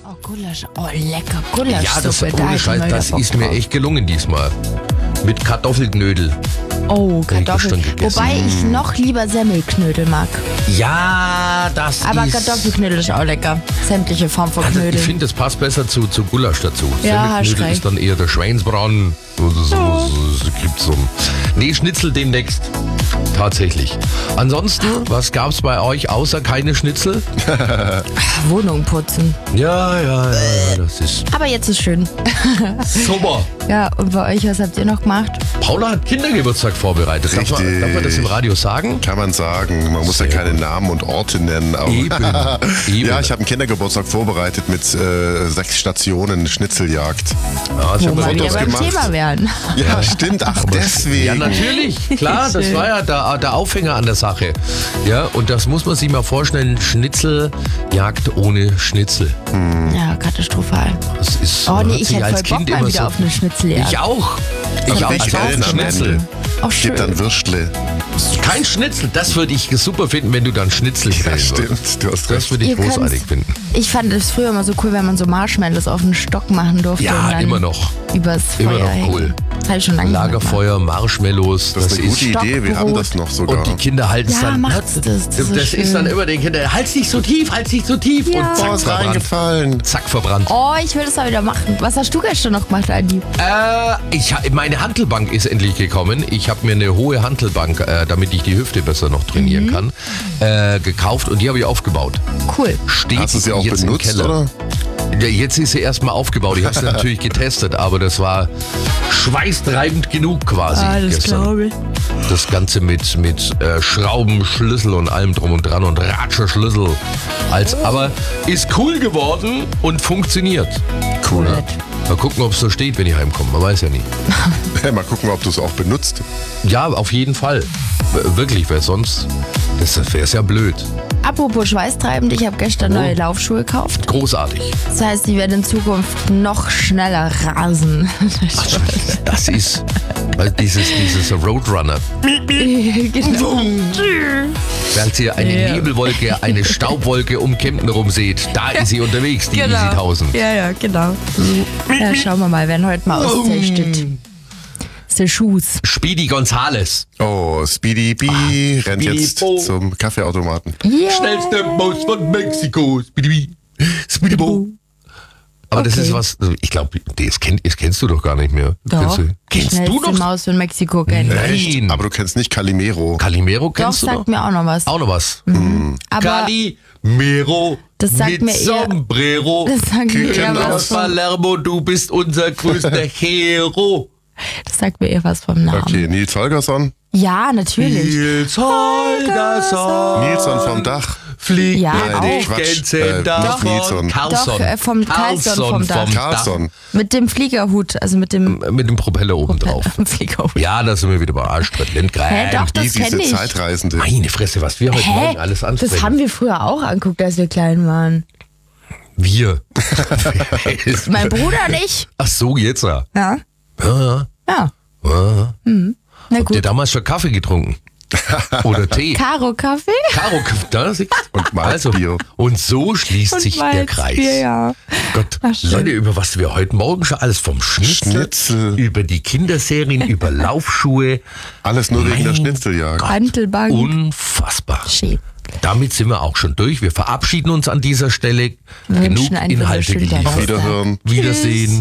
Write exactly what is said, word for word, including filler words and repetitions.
Oh, Gulasch. Oh, lecker. Gulasch. Ja, das, Suppe, ohne Scheiß, das ist mir echt gelungen diesmal. Mit Kartoffelknödel. Oh, Den Kartoffeln. ich schon gegessen. Wobei ich noch lieber Semmelknödel mag. Ja, das Aber ist... Kartoffelknödel ist auch lecker. Sämtliche Formen von Also Knödel. ich finde, das passt besser zu, zu Gulasch dazu. Ja, hast Semmelknödel recht. ist dann eher der Schweinsbraten. Oder so, Oh. so, so gibt's so. Nee, Schnitzel demnächst. Tatsächlich. Ansonsten, was gab's bei euch außer keine Schnitzel? Wohnung putzen. Ja, ja, ja, das ist Aber jetzt ist schön. super. Ja, und bei euch, was habt ihr noch gemacht? Paula hat Kindergeburtstag vorbereitet. Darf man, Richtig. darf man das im Radio sagen? Kann man sagen. Man muss Sehr ja keine gut. Namen und Orte nennen. Aber Eben, eben. Ja, ich habe einen Kindergeburtstag vorbereitet mit äh, sechs Stationen Schnitzeljagd. Ja, das Wo haben wir wir wieder Fotos beim gemacht. Thema wären. Ja, stimmt. Ach, deswegen. Ja, natürlich. Klar, das Schön. war ja der, der Aufhänger an der Sache. Ja, und das muss man sich mal vorstellen. Schnitzeljagd ohne Schnitzel. Ja, katastrophal. Das ist, Oh man nee, hat ich sich hätte als voll Bock Kind mal immer wieder so, auf eine Schnitzeljagd. Ich auch. Ich Aber auch. welche Ich auch denn am Schnitzel. Ende? Auch Es schön. gibt dann Würstle. Kein Schnitzel. Das würde ich super finden, wenn du dann Schnitzel Ja, kriegst. stimmt. Du hast Das recht. würde ich Ihr großartig könnt's- finden. Ich fand es früher immer so cool, wenn man so Marshmallows auf einen Stock machen durfte. Ja, und dann immer noch. Übers Immer Feuer noch hängen. cool. Habe ich schon lange nicht mehr gemacht. Lagerfeuer, Marshmallows. Das ist eine gute Idee. Wir haben Stockbrot. das noch sogar. Und die Kinder halten es Ja, dann. macht's das, das das ist ist, schön. dann immer den Kindern. Halt's nicht so tief, halt's nicht so tief. Ja. Und Oh, zack, ist verbrannt. reingefallen. Zack, verbrannt. Oh, ich will das mal wieder machen. Was hast du gestern noch gemacht, Andi? Äh, ich, ha- meine Hantelbank ist endlich gekommen. Ich habe mir eine hohe Hantelbank, äh, damit ich die Hüfte besser noch trainieren kann, äh, gekauft und die habe ich aufgebaut. Cool. Steht Hast du sie auch jetzt benutzt, im Keller. oder? Ja, jetzt ist sie erstmal aufgebaut. Ich habe sie natürlich getestet, aber das war schweißtreibend genug quasi gestern. ich. Das Ganze mit, mit äh, Schrauben, Schlüssel und allem drum und dran und Ratscherschlüssel. Als, aber ist cool geworden und funktioniert. Cool. Cool. Mal gucken, ob es so steht, wenn ich heimkomme. Man weiß ja nie. Mal gucken, ob du es auch benutzt. Ja, auf jeden Fall. W- Wirklich, weil sonst, das wäre ja blöd. Apropos schweißtreibend, ich habe gestern Oh. neue Laufschuhe gekauft. Großartig. Das heißt, die werden in Zukunft noch schneller rasen. Das ist weil dieses, dieses Roadrunner. Genau. Als ihr eine Ja. Nebelwolke, eine Staubwolke um Kempten rum seht, da ist sie unterwegs, die Genau. Easy tausend. Ja, ja, genau. Ja, schauen wir mal, werden heute mal austestet. Das ist der Schuss. Speedy Gonzales. Oh, Speedy B rennt Speedy jetzt Bo. zum Kaffeeautomaten. Ja. Schnellste Maus von Mexiko. Speedy B. Speedy Bo. Aber das Okay. ist was, ich glaube, das, kenn, das kennst du doch gar nicht mehr. Doch. Kennst du, Die kennst du schnellste noch? Maus in Mexiko kennen. Nein. Aber du kennst nicht Calimero. Calimero Doch, kennst du sagt doch? mir auch noch was. Auch noch was. Aber Calimero Das sagt mit mir eher- Sombrero. das sagt mir eher Küken was aus vom, Palermo, du bist unser größter Hero. das sagt mir eher was vom Namen. Okay, Nils Holgersson. Ja, natürlich. Nils Holgersson. Nilsson vom Dach. Fliegt Ja, mit auch. den Nee, Quatsch. Gänsen Äh, davon. nicht Nilsson. Carlson. Doch, äh, vom Carlson vom Dach. Carlson. Mit dem Fliegerhut, also mit dem Mit dem Propeller oben drauf. Fliegerhut. Ja, da sind wir wieder bei Arschtritt. Lindgren. Hä, doch, das Easy kenne ist ich. Zeitreisende. Meine Fresse, was wir heute Hä? Morgen alles ansprechen. Das haben wir früher auch angeguckt, als wir klein waren. wir. Mein Bruder nicht. Ach so, jetzt ja. Ja. Ja, Ja. ja. Na Habt ihr gut. damals schon Kaffee getrunken? Oder Tee? Karo Kaffee? Karo, da siehst du. Und Malzbier. und so schließt sich der Kreis. Malzbier, ja. Gott, Ach, schön. Leute, über was wir heute Morgen schon alles vom Schnitzel, Schnitzel. über die Kinderserien, über Laufschuhe. Alles nur wegen der Mein Schnitzeljagd. Gott, Hantelbank. Unfassbar. Schön. Damit sind wir auch schon durch. Wir verabschieden uns an dieser Stelle. Wir Genug wünschen einen Inhalte wunderschönen Tag. geliefert. Auf Wiederhören. Wiedersehen.